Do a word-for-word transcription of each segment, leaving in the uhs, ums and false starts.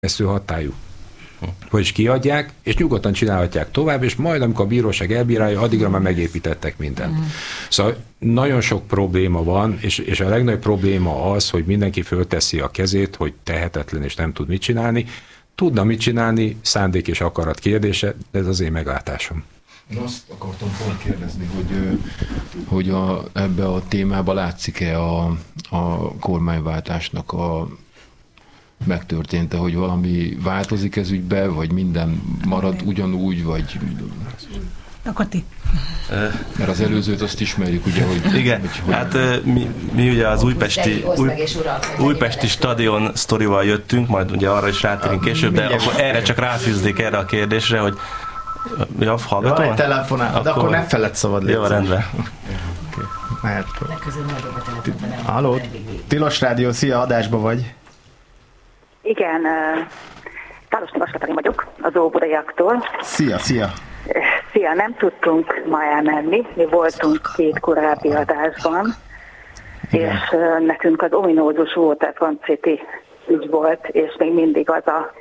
vesző hatályú. Vagyis kiadják, és nyugodtan csinálhatják tovább, és majd, amikor a bíróság elbírálja, addigra már megépítettek mindent. Mm. Szóval nagyon sok probléma van, és, és a legnagyobb probléma az, hogy mindenki fölteszi a kezét, hogy tehetetlen és nem tud mit csinálni. Tudna mit csinálni, szándék és akarat kérdése, de ez az én meglátásom. Én azt akartam volna kérdezni, hogy, hogy a, ebbe a témába látszik-e a, a kormányváltásnak a megtörtént-e, hogy valami változik ez ügybe, vagy minden marad ugyanúgy, vagy... Akkor ti. Mert az előzőt azt ismerjük, ugye, hogy... Igen, hogy, hogy hát mi, mi ugye az újpesti, új, újpesti stadion sztorival jöttünk, majd ugye arra is rátérünk később, de akkor erre csak ráfűznék erre a kérdésre, hogy... Ja, hallgatom? Van egy telefonál, de akkor nem felett szabad légy. Jó, rendben. Mehet. Halló, Tilos Rádió, szia, adásba vagy. Igen, Tálos Nivas Katalin vagyok, az Óbudaiaktól. Szia, szia. Szia, nem tudtunk ma elmenni, mi voltunk két korábbi adásban, igen. És nekünk az ominózus Waterfront City ügy volt, és még mindig az a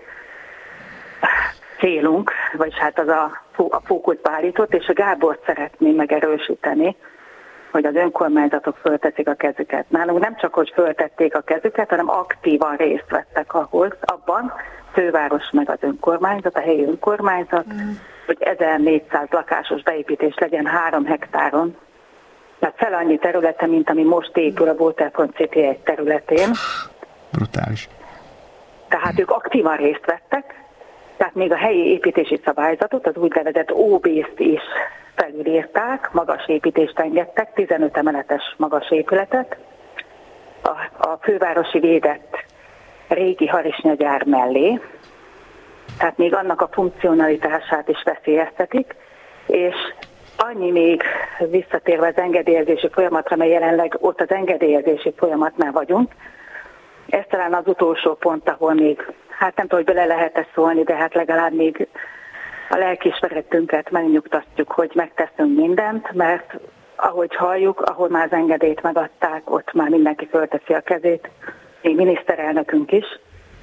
célunk, vagyis hát az a, a fókuszba állított, és a Gábort szeretném megerősíteni, hogy az önkormányzatok fölteszik a kezüket. Nálunk nem csak, hogy föltették a kezüket, hanem aktívan részt vettek ahhoz, abban, főváros meg az önkormányzat, a helyi önkormányzat, mm. hogy ezernégyszáz lakásos beépítés legyen három hektáron. Tehát fel annyi területe, mint ami most épül a Waterfront City egy területén. Brutális. Tehát ők aktívan részt vettek, tehát még a helyi építési szabályzatot, az úgynevezett ó bé es-t is felülírták, magas építést engedtek, tizenöt emeletes magas épületet, a, a fővárosi védett régi harisnyagyár mellé, tehát még annak a funkcionalitását is veszélyeztetik, és annyi még visszatérve az engedélyezési folyamatra, mert jelenleg ott az engedélyezési folyamatnál vagyunk, ez talán az utolsó pont, ahol még, hát nem tudom, hogy bele lehet-e szólni, de hát legalább még a lelkiismeretünket megnyugtatjuk, hogy megteszünk mindent, mert ahogy halljuk, ahol már az engedélyt megadták, ott már mindenki fölteszi a kezét, még miniszterelnökünk is.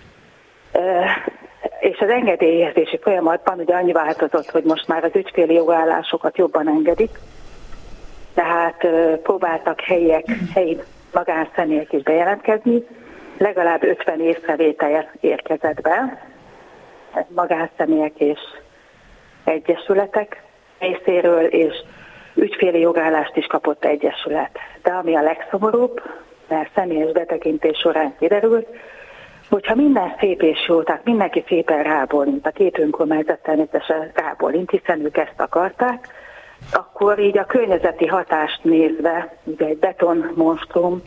És az engedélyezési folyamatban ugye annyi változott, hogy most már az ügyféli jogállásokat jobban engedik, tehát próbáltak helyiek, helyi magánszemélyek is bejelentkezni, legalább ötven észrevétel érkezett be, magánszemélyek és egyesületek részéről, és ügyféli jogállást is kapott egyesület. De ami a legszomorúbb, mert személyes betekintés során kiderült, hogyha minden szép és jó, tehát mindenki szépen rábólint, a két önkormányzat természetesen rábólint, hiszen ők ezt akarták, akkor így a környezeti hatást nézve, ugye egy beton monstrummal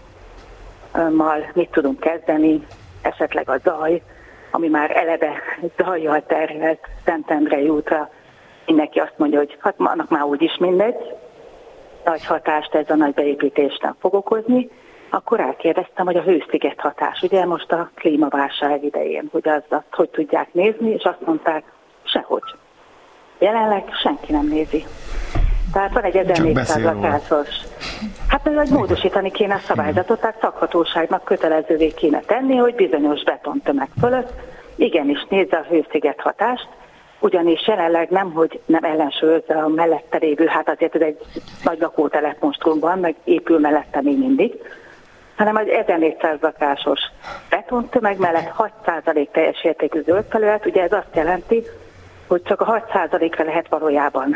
mit tudunk kezdeni, esetleg a zaj, ami már eleve zajjal terhelt Szentendrei útra, mindenki azt mondja, hogy hát annak már úgyis mindegy, nagy hatást ez a nagy beépítés nem fog okozni, akkor rákérdeztem, hogy a hősziget hatás, ugye most a klímaválság idején, hogy azt, azt hogy tudják nézni, és azt mondták, sehogy. Jelenleg senki nem nézi. Tehát van egy ezernégyszáz lakásos. Hát ez egy módosítani kéne a szabályzatot, tehát szakhatóságnak kötelezővé kéne tenni, hogy bizonyos betontömeg fölött igenis nézze a hősziget hatást, ugyanis jelenleg nem, hogy nem ellensúlyozza a mellette lévő, hát azért ez egy nagy lakótelep monstrumban, meg épül mellette még mindig, hanem az ezernégyszáz lakásos betontömeg mellett hat százalék teljes értékű zöld felület, ugye ez azt jelenti, hogy csak a hat százalékra lehet valójában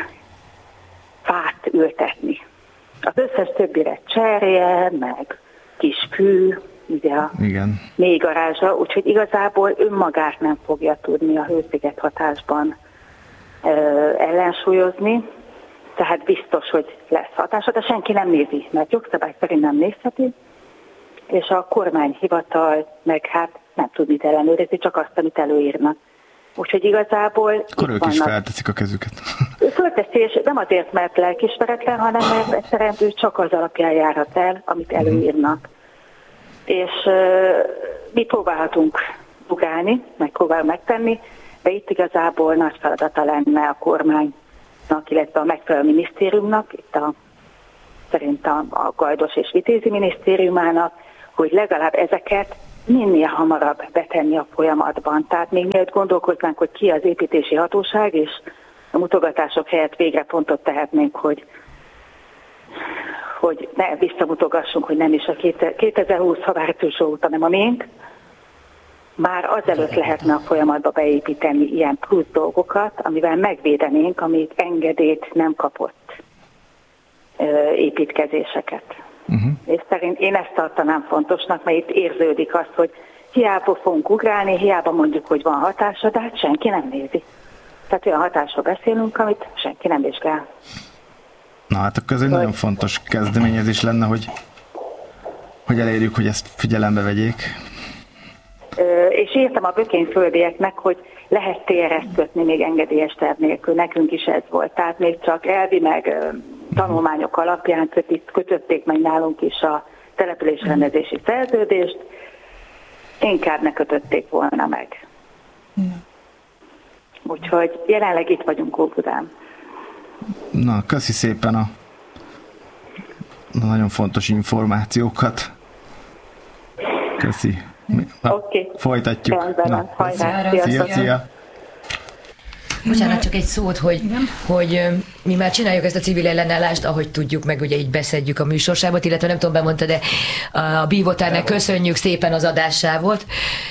fát ültetni. Az összes többire cserje, meg kis fű, ugye a igen. mély garázsa, úgyhogy igazából önmagát nem fogja tudni a hősziget hatásban ö, ellensúlyozni, tehát biztos, hogy lesz hatása, de senki nem nézi, mert jogszabály szerint nem nézheti, és a kormányhivatal meg hát nem tud mit ellenőrizni, csak azt, amit előírnak. Úgyhogy igazából... Akkor ők is felteszik a kezüket. Ő fölteszi, és nem azért, mert lelkiismeretlen, hanem mert egyszerűen ő csak az alapján járhat el, amit előírnak. És uh, mi próbálhatunk bugálni, meg próbálunk megtenni, de itt igazából nagy feladata lenne a kormánynak, illetve a megfelelő minisztériumnak, itt a, szerint a, a Gajdos és Vitézi minisztériumának, hogy legalább ezeket minél hamarabb betenni a folyamatban. Tehát még mielőtt gondolkoznánk, hogy ki az építési hatóság, és a mutogatások helyett végre pontot tehetnénk, hogy, hogy ne visszamutogassunk, hogy nem is a kétezer-húsz március óta, nem a miénk. Már azelőtt lehetne a folyamatba beépíteni ilyen plusz dolgokat, amivel megvédenénk, amit engedélyt nem kapott ö, építkezéseket. Uh-huh. És szerint én ezt tartanám fontosnak, mert itt érződik azt, hogy hiába fogunk ugrálni, hiába mondjuk, hogy van hatása, de hát senki nem nézi. Tehát olyan hatásról beszélünk, amit senki nem vizsgál. Na hát akkor ez egy nagyon fontos kezdeményezés lenne, hogy, hogy elérjük, hogy ezt figyelembe vegyék. Ö, és írtam a bökényföldieknek, hogy lehet té er es kötni még engedélyes terv nélkül. Nekünk is ez volt. Tehát még csak elvi meg ö, tanulmányok alapján kötik, kötötték meg nálunk is a településrendezési szerződést. Inkább ne kötötték volna meg. Úgyhogy jelenleg itt vagyunk Óbudán. Na, köszi szépen a, a nagyon fontos információkat. Köszi. Oké. Okay. Folytatjuk. Na, szia, szia. Bocsánat, csak egy szót, hogy, hogy mi már csináljuk ezt a civil ellenállást, ahogy tudjuk, meg ugye így beszedjük a műsorsávot, illetve nem tudom, bemondta, de a Bívotárnak köszönjük szépen az adássávot,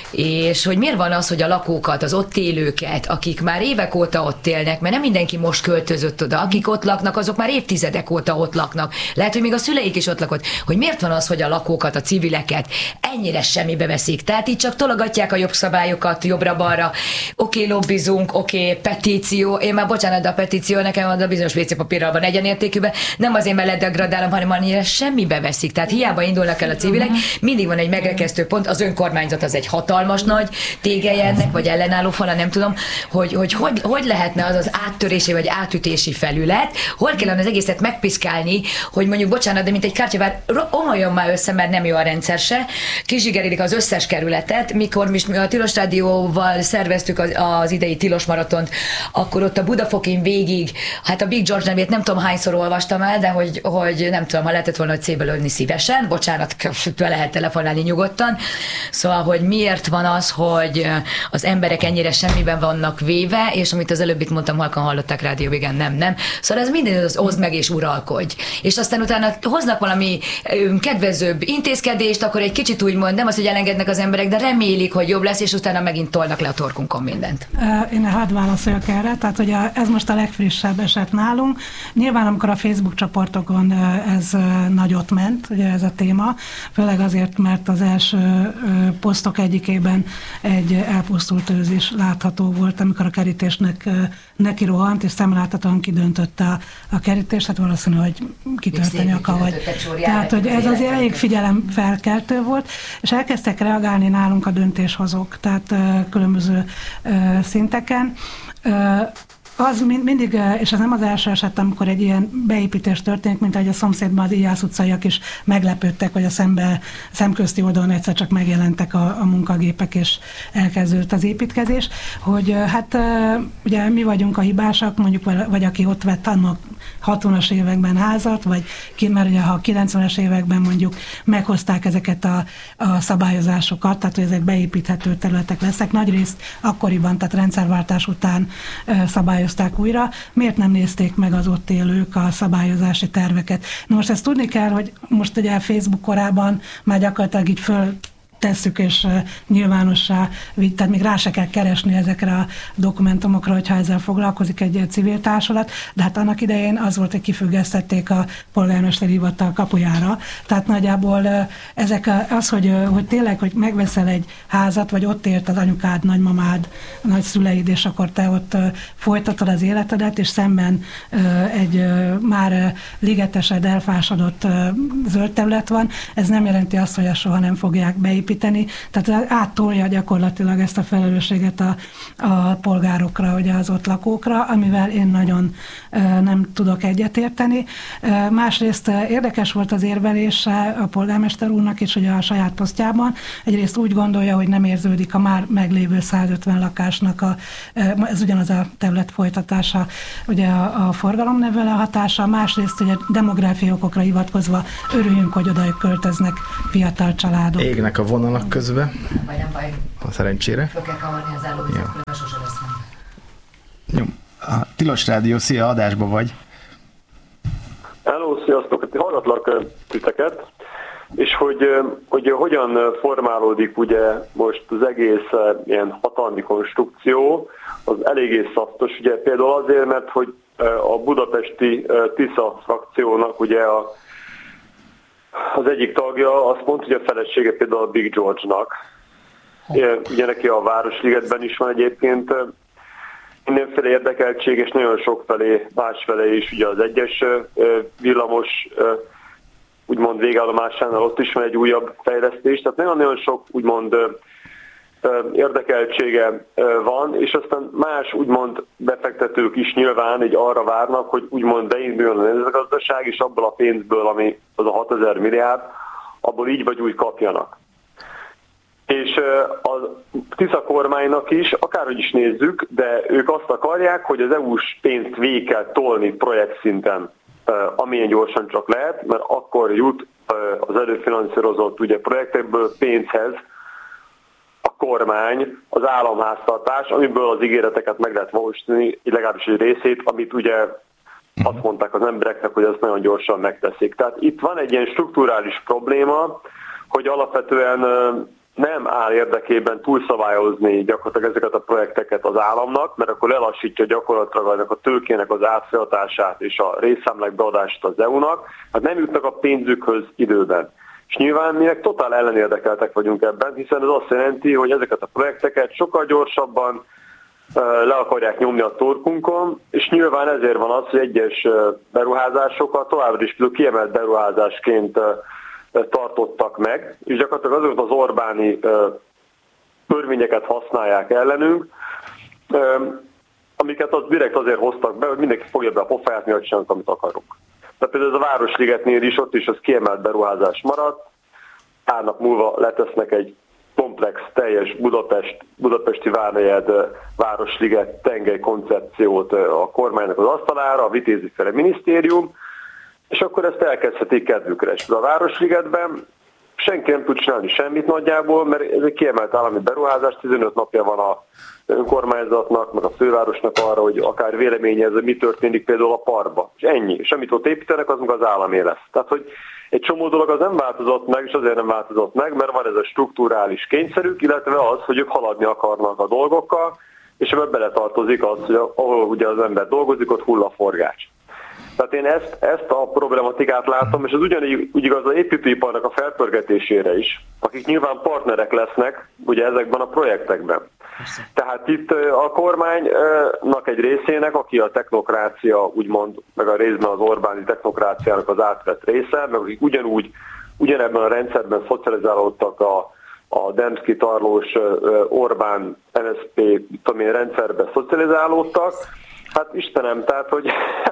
és hogy miért van az, hogy a lakókat, az ott élőket, akik már évek óta ott élnek, mert nem mindenki most költözött oda, akik ott laknak, azok már évtizedek óta ott laknak. Lehet, hogy még a szüleik is ott lakott. Hogy miért van az, hogy a lakókat, a civileket ennyire semmibe veszik? Tehát így csak tologatják a jogszabályokat jobbra-balra. Oké, okay, lobbizunk, oké, okay, petíció. Én már bocsánat, de a petíció nekem az a bizonyos vé cé papírral van egyenértékűben. Nem azért, mert ledegradálom, hanem annyira semmibe veszik. Tehát hiába indulnak el a civilek, mindig van egy megrekesztő pont. Az önkormányzat az egy hatalmas nagy tégelje ennek, vagy ellenálló fala, nem tudom, hogy hogy, hogy hogy lehetne az az áttörési vagy átütési felület, hol kellene az egészet megpiszkálni, hogy mondjuk, bocsánat, de mint egy kártyavár, omoljon már össze, mert nem jó a rendszer se, kizsigerelik az összes kerületet, mikor mi a Tilos Rádióval szerveztük az, az idei Tilos maratont, akkor ott a Budafokin végig, hát a Big George nevét nem tudom hányszor olvastam el, de hogy, hogy nem tudom, ha lehetett volna, hogy szépen ölni szívesen, bocsánat, be lehet telefonálni nyugodtan. Szóval, hogy miért van az, hogy az emberek ennyire semmiben vannak véve, és amit az előbb itt mondtam, halkan hallották rádió, igen, nem, nem. Szóval ez minden az oszd meg és uralkodj. És aztán utána hoznak valami kedvezőbb intézkedést, akkor egy kicsit úgy mond, nem az, hogy elengednek az emberek, de remélik, hogy jobb lesz, és utána megint tolnak le a torkunkon mindent. Én hadd válaszoljak erre, tehát hogy ez most a legfrissebb eset nálunk. Nyilván, amikor a Facebook csoportokon ez nagyot ment, ugye ez a téma, főleg azért, mert az első posztok egyikében egy elpusztult őz is látható volt, amikor a kerítésnek neki rohant, és szemléltetően kidöntötte a, a kerítést, hát valószínű, hogy kitörteni akar, vagy. Tehát, hogy ez azért elég figyelemfelkeltő volt, és elkezdtek reagálni nálunk a döntéshozók, tehát különböző szinteken. Az mindig, és ez nem az első eset, amikor egy ilyen beépítés történik, mint ahogy a szomszédban az Ijász utcaiak is meglepődtek, hogy a szembe, szemközti oldalon egyszer csak megjelentek a, a munkagépek, és elkezdődött az építkezés, hogy hát ugye mi vagyunk a hibásak, mondjuk, vagy aki ott vett annak hatvanas években házat, vagy ki, mert ugye ha a kilencvenes években mondjuk meghozták ezeket a, a szabályozásokat, tehát hogy ezek beépíthető területek lesznek, nagyrészt akkoriban, tehát rendszerváltás után szabályozták újra, miért nem nézték meg az ott élők a szabályozási terveket? Na most ezt tudni kell, hogy most ugye a Facebook korában már gyakorlatilag így föl tesszük, és nyilvánossá, tehát még rá se kell keresni ezekre a dokumentumokra, hogyha ezzel foglalkozik egy civil társulat, de hát annak idején az volt, hogy kifüggesztették a polgármesteri hivatal kapujára. Tehát nagyjából ezek az, hogy, hogy tényleg, hogy megveszel egy házat, vagy ott élt az anyukád, nagymamád, nagyszüleid, és akkor te ott folytatod az életedet, és szemben egy már ligetesed, elfásodott zöld terület van, ez nem jelenti azt, hogy ezt soha nem fogják beépíteni. Tehát áttolja gyakorlatilag ezt a felelősséget a, a polgárokra, ugye az ott lakókra, amivel én nagyon uh, nem tudok egyetérteni. Uh, másrészt uh, érdekes volt az érvelése a polgármester úrnak is, ugye a saját posztjában. Egyrészt úgy gondolja, hogy nem érződik a már meglévő százötven lakásnak, a, uh, ez ugyanaz a terület folytatása, ugye a, a forgalomnövelő hatása, másrészt ugye demográfiai okokra hivatkozva örüljünk, hogy oda költöznek fiatal családok. Égnek a vonalak közbe. Vagy nem baj. A szerencsére. Föl kell kavarni az állóvizet, ja. Különben sose lesz meg. Jó. A Tilos Rádió, szia, adásba vagy. Hello, sziasztok! Hallgatlak titeket, és hogy, hogy hogyan formálódik ugye most az egész ilyen hatalmi konstrukció, az eléggé szaftos, ugye például azért, mert hogy a budapesti Tisza frakciónak ugye a, az egyik tagja azt mondta, hogy a felesége például a Big George-nak. Ugye neki a Városligetben is van egyébként mindenféle érdekeltség, és nagyon sokfelé, másfelé is ugye az egyes villamos úgymond végállomásánál ott is van egy újabb fejlesztés, tehát nagyon-nagyon sok úgymond érdekeltsége van, és aztán más úgymond befektetők is nyilván így arra várnak, hogy úgymond beinduljon a nemzetgazdaság, és abból a pénzből, ami az a hatezer milliárd, abból így vagy úgy kapjanak. És a Tisza kormánynak is, akárhogy is nézzük, de ők azt akarják, hogy az é u-s pénzt végig kell tolni projektszinten, amilyen gyorsan csak lehet, mert akkor jut az előfinanszírozott ugye, projektekből pénzhez a kormány, az államháztartás, amiből az ígéreteket meg lehet valósítani, legalábbis egy részét, amit ugye azt mondták az embereknek, hogy ezt nagyon gyorsan megteszik. Tehát itt van egy ilyen strukturális probléma, hogy alapvetően nem áll érdekében túlszabályozni gyakorlatilag ezeket a projekteket az államnak, mert akkor lelassítja gyakorlatilag ennek a tőkének az átfolyatását és a részszámlák beadását az é u-nak, hát nem jutnak a pénzükhöz időben. És nyilván mi meg totál ellenérdekeltek vagyunk ebben, hiszen ez azt jelenti, hogy ezeket a projekteket sokkal gyorsabban le akarják nyomni a torkunkon, és nyilván ezért van az, hogy egyes beruházásokat továbbra is kiemelt beruházásként tartottak meg, és gyakorlatilag azokat az Orbáni törvényeket használják ellenünk, amiket az direkt azért hoztak be, hogy mindenki fogja be a pofáját, mi azt csinálunk, amit akarunk. Tehát például ez a Városligetnél is, ott is az kiemelt beruházás maradt, pár nap múlva letesznek egy komplex, teljes Budapest, budapesti várnegyed, Városliget tengely koncepciót a kormánynak az asztalára, a Vitézi-féle minisztérium, és akkor ezt elkezdhetik kedvükre. És a Városligetben senki nem tud csinálni semmit nagyjából, mert ez egy kiemelt állami beruházás, tizenöt napja van a önkormányzatnak, meg a fővárosnak arra, hogy akár véleményezze, mi történik például a parkba. És ennyi. És amit ott építenek, az meg az államé lesz. Tehát, hogy egy csomó dolog az nem változott meg, és azért nem változott meg, mert van ez a strukturális kényszerük, illetve az, hogy ők haladni akarnak a dolgokkal, és ebben beletartozik az, hogy ahol ugye az ember dolgozik, ott hull a forgács. Tehát én ezt, ezt a problematikát látom, és ez ugyanígy úgy igaz az építőiparnak a felpörgetésére is, akik nyilván partnerek lesznek ugye ezekben a projektekben. Tehát itt a kormánynak egy részének, aki a technokrácia, úgymond, meg a részben az Orbáni technokráciának az átvett része, meg akik ugyanúgy, ugyanebben a rendszerben szocializálódtak a, a Demszky, Tarlós, Orbán, en es zé pé tudom én, rendszerben szocializálódtak, hát Istenem, tehát, hogy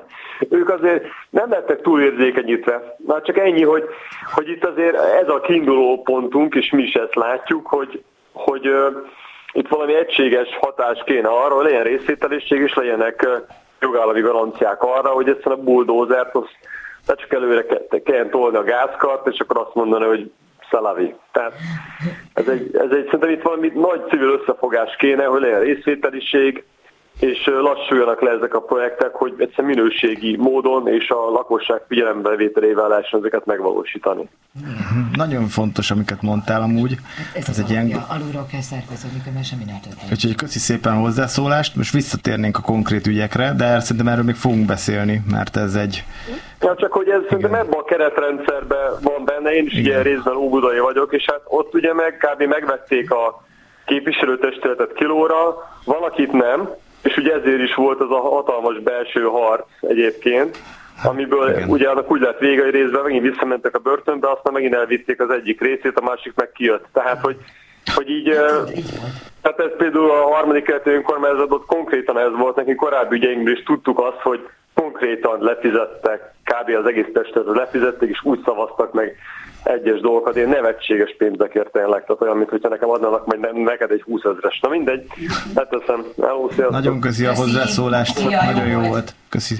ők azért nem lettek túlérzékenyítve. Már csak ennyi, hogy, hogy itt azért ez a kiinduló pontunk, és mi is ezt látjuk, hogy, hogy uh, itt valami egységes hatás kéne arra, hogy legyen részvételesség, és legyenek uh, jogállami garanciák arra, hogy egyszerűen a bulldózert, az ne csak előre ke- kelljen tolni a gázkart, és akkor azt mondani, hogy szalavi. Tehát ez egy, ez egy, szerintem itt valami nagy civil összefogás kéne, hogy legyen részvételiség, és lassuljanak le ezek a projektek, hogy egyszerűen minőségi módon és a lakosság figyelembevételével lehessen ezeket megvalósítani. Nagyon fontos, amiket mondtál amúgy. Ez, ez egy ilyen... alulról kell szervezni, mert semmi nem történik. Úgyhogy köszi szépen a hozzászólást, most visszatérnénk a konkrét ügyekre, de szerintem erről még fogunk beszélni, mert ez egy... Ja, csak hogy ez szerintem ebben a keretrendszerben van benne, én is igen. Ugye részben óbudai vagyok, és hát ott ugye meg kb. Megvették a képviselőtestületet kilóra, valakit nem, és ugye ezért is volt az a hatalmas belső harc egyébként, amiből igen. Ugye annak úgy lett vége, hogy részben megint visszamentek a börtönbe, aztán megint elvitték az egyik részét, a másik meg kijött. Tehát, hogy, hogy így, tehát ez például a harmadik keleti önkormányzatot konkrétan ez volt, nekünk korábbi ügyeinkből is tudtuk azt, hogy konkrétan lefizettek, kb. Az egész testet lefizették, és úgy szavaztak meg egyes dolgokat, én nevetséges pénzekért tényleg, tehát olyan, mint hogyha nekem adnának majd ne, neked egy húszezres. Na mindegy, hát teszem, elhúszja. Nagyon köszi a hozzászólást, nagyon jó volt. Köszi.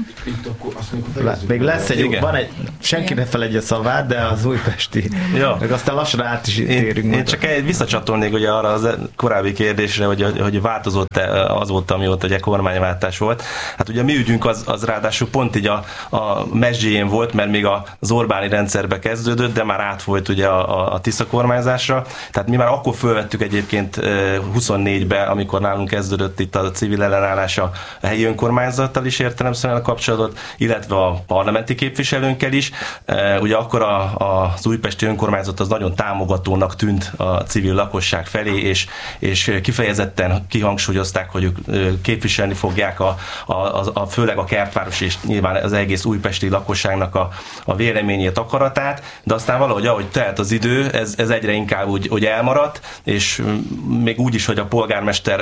Még lesz egy, van egy, senki ne feledje a szavát, de az újpesti, ja. Meg aztán lassan át is térünk. Én, én csak egy visszacsatolnék ugye arra az korábbi kérdésre, hogy, hogy változott-e azóta, amióta ugye kormányváltás volt. Hát ugye a mi ügyünk az, az ráadásul pont így a, a mezsdjén volt, mert még az Orbáni rendszerbe kezdődött, de már átfolyt ugye a, a Tisza kormányzásra. Tehát mi már akkor fölvettük egyébként huszonnégybe, amikor nálunk kezdődött itt a civil ellenállás a helyi önkormányzattal is értelemszerűen a kapcsolatot, illetve a parlamenti képviselőnkkel is. Ugye akkor a, a, az újpesti önkormányzat az nagyon támogatónak tűnt a civil lakosság felé, és, és kifejezetten kihangsúlyozták, hogy ők képviselni fogják a, a, a, a főleg a kertváros és nyilván az egész újpesti lakosságnak a, a véleményét, akaratát, de aztán valahogy ahogy telt az idő, ez, ez egyre inkább úgy, úgy elmaradt, és még úgy is, hogy a polgármester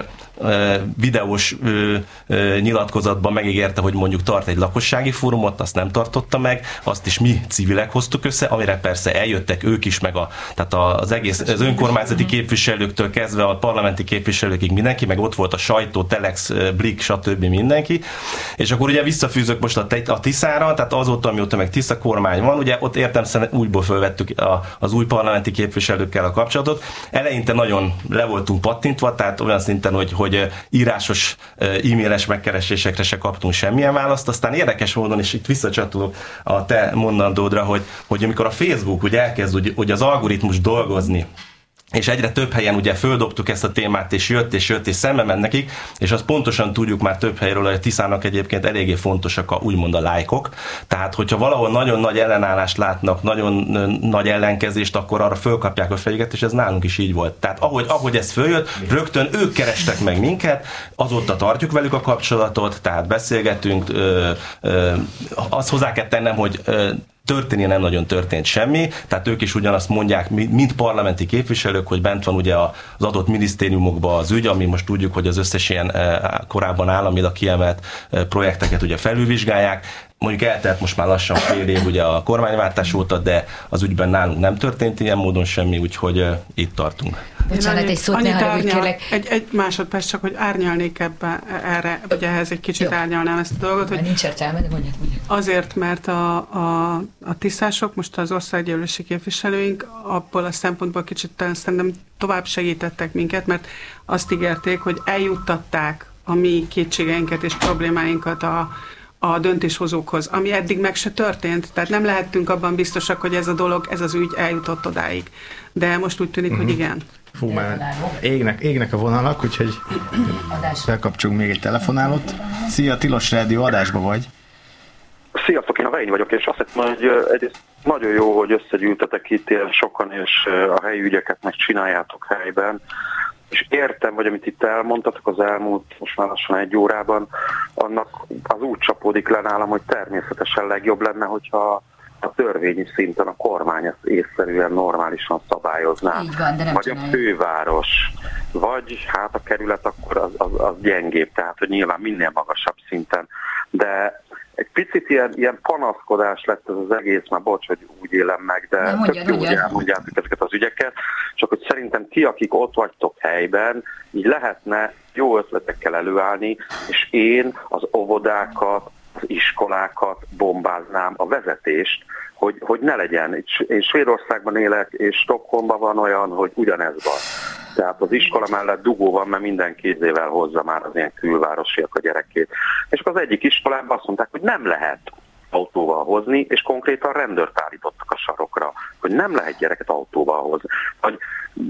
videós nyilatkozatban megígérte, hogy mondjuk tart egy lakossági fórumot, azt nem tartotta meg, azt is mi civilek hoztuk össze, amire persze eljöttek ők is, meg a, tehát az egész az önkormányzati képviselőktől kezdve a parlamenti képviselőkig mindenki, meg ott volt a sajtó, Telex, Blik, stb. Mindenki. És akkor ugye visszafűzök most a, a Tiszára, tehát azóta, amióta meg Tisza kormány van, ugye ott értelemszerűen újból fölvettük a, az új parlamenti képviselőkkel a kapcsolatot. Eleinte nagyon le voltunk pattintva, tehát olyan szinten, hogy, hogy írásos e-mailes megkeresésekre se kaptunk semmilyen választ. Aztán érdekes módon, és itt visszacsatolok a te mondandódra, hogy, hogy amikor a Facebook ugye elkezd ugye, ugye az algoritmus dolgozni, és egyre több helyen ugye földobtuk ezt a témát, és jött, és jött, és szembe ment nekik, és azt pontosan tudjuk már több helyről, hogy a Tiszának egyébként eléggé fontosak a, úgymond a lájkok. Tehát, hogyha valahol nagyon nagy ellenállást látnak, nagyon nagy ellenkezést, akkor arra fölkapják a fejüket, és ez nálunk is így volt. Tehát ahogy, ahogy ez följött, rögtön ők kerestek meg minket, azóta tartjuk velük a kapcsolatot, tehát beszélgetünk, ö, ö, azt hozzá kell tennem, hogy ö, történni nem nagyon történt semmi, tehát ők is ugyanazt mondják, mint parlamenti képviselők, hogy bent van ugye az adott minisztériumokban az ügy, ami most tudjuk, hogy az összes ilyen korábban államilag kiemelt projekteket ugye felülvizsgálják. Mondjuk eltelt most már lassan fél év ugye a kormányváltás óta, de az ügyben nálunk nem történt ilyen módon semmi, úgyhogy uh, itt tartunk. Bocsánat, egy szót ne haragudj, kérlek. Egy, egy másodperc csak, hogy árnyalnék ebbe, erre, vagy ehhez egy kicsit Jó. árnyalnám ezt a dolgot. Hogy nincs értelme, de mondjad, mondjad. Azért, mert a, a, a tisztások, most az országgyűlési képviselőink abból a szempontból kicsit szerintem tovább segítettek minket, mert azt ígérték, hogy eljuttatták a mi kétségeinket és problémáinkat a a döntéshozókhoz, ami eddig meg se történt, tehát nem lehettünk abban biztosak, hogy ez a dolog, ez az ügy eljutott odáig. De most úgy tűnik, mm-hmm. hogy igen. Fú, már égnek, égnek a vonalak, úgyhogy bekapcsolunk még egy telefonálót. Szia, Tilos Rádió, adásba vagy. Sziasztok, én a Vejny vagyok, és azt hiszem, hogy egyrészt nagyon jó, hogy összegyűltetek itt ilyen sokan, és a helyi ügyeket meg csináljátok helyben. És értem, vagy amit itt elmondtatok az elmúlt, most már lassan egy órában, annak az úgy csapódik le nálam, hogy természetesen legjobb lenne, hogyha a törvényi szinten a kormány ezt észszerűen, normálisan szabályozná. Így van, de nem vagy csinálja. A főváros, vagy hát a kerület akkor az, az, az gyengébb, tehát hogy nyilván minél magasabb szinten. De egy picit ilyen, ilyen panaszkodás lett ez az egész, már bocs, hogy úgy élem meg, de mondja, tök jó, hogy elmondjátok ezeket az ügyeket, csak hogy szerintem ti, akik ott vagytok helyben, így lehetne jó ötletekkel előállni, és én az óvodákat, az iskolákat bombáznám, a vezetést, hogy, hogy ne legyen. Én Svédországban élek, és Stockholmban van olyan, hogy ugyanez van. Tehát az iskola mellett dugó van, mert minden kézével hozza már az ilyen külvárosiak a gyerekét. És akkor az egyik iskolában azt mondták, hogy nem lehet autóval hozni, és konkrétan rendőrt állítottak a sarokra, hogy nem lehet gyereket autóval hozni. Hogy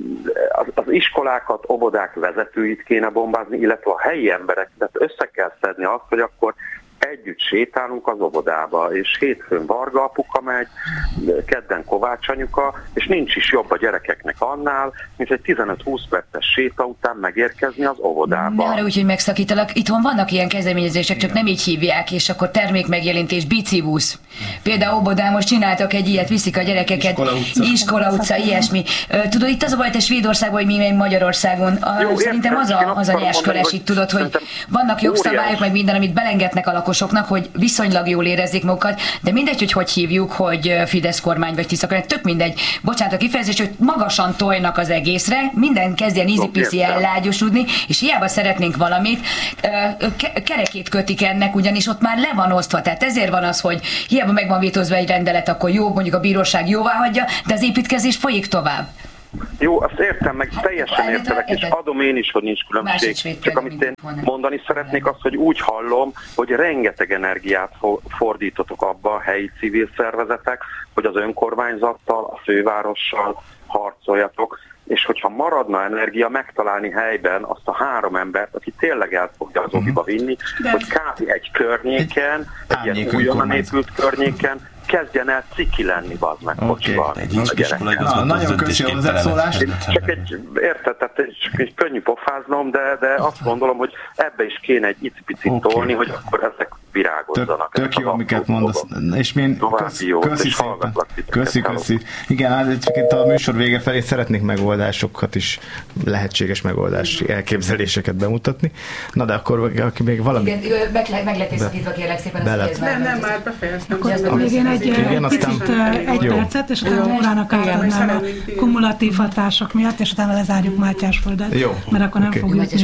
az, az iskolákat, óvodák vezetőit kéne bombázni, illetve a helyi emberek, tehát össze kell szedni azt, hogy akkor együtt sétálunk az óvodába, és hétfőn Varga apuka megy, kedden Kovács anyuka, és nincs is jobb a gyerekeknek annál, mint egy tizenöt-húsz perces séta után megérkezni az óvodába. Ne arra úgy, hogy megszakítalak. Itthon vannak ilyen kezdeményezések, csak nem így hívják, és akkor termékmegjelentés, bicibusz. Például óvodán most csináltak egy ilyet, viszik a gyerekeket. Iskola utca. Iskola utca, ilyesmi. Tudod, itt az a baj, te Svédországban, hogy mi meg Magyarországon. A, Jó, szerintem az a, az a nyers köres itt, tudod, hogy vannak jogszabályok, meg minden, amit belengednek a lakosok lakosoknak, hogy viszonylag jól érezzék magukat, de mindegy, hogy hogy hívjuk, hogy Fidesz kormány vagy Tisza kormány, tök mindegy. Bocsánat a kifejezés, hogy magasan tojnak az egészre, minden kezdjen easy-peasy ellágyosodni, és hiába szeretnénk valamit, kerekét kötik ennek, ugyanis ott már le van osztva. Tehát ezért van az, hogy hiába meg van vétózva egy rendelet, akkor jó, mondjuk a bíróság jóvá hagyja, de az építkezés folyik tovább. Jó, azt értem, meg teljesen értelek, és adom én is, hogy nincs különbség. Csak amit én mondani szeretnék, az, hogy úgy hallom, hogy rengeteg energiát fordítotok abba a helyi civil szervezetek, hogy az önkormányzattal, a fővárossal harcoljatok, és hogyha maradna energia megtalálni helyben azt a három embert, aki tényleg el fogja az oviba vinni, de hogy kb. Egy környéken, egy, egy ilyen újonnan épült környéken kezdjen el ciki lenni, bazd meg, kocsival. Okay. Nagyon köszönöm az hozzászólást. Csak egy, érted, tehát egy, csak egy könnyű pofáznom, de, de azt gondolom, hogy ebbe is kéne egy icipicit okay. tolni, hogy akkor ezek virágozzanak. Tök, tök jó, amiket mondasz. És én köszi, köszi szépen. Köszi, köszi. Igen, hát itt a műsor vége felé szeretnék megoldásokat is, lehetséges megoldási elképzeléseket bemutatni. Na de akkor, aki még valami... Igen, meg, meg lett északítva, kérlek szépen, azt ez nem, nem, már befejeztem. Még egy picit egy percet, és utána órának átadnám a kumulatív hatások miatt, és utána lezárjuk Mátyásföldet, mert akkor nem fog jutni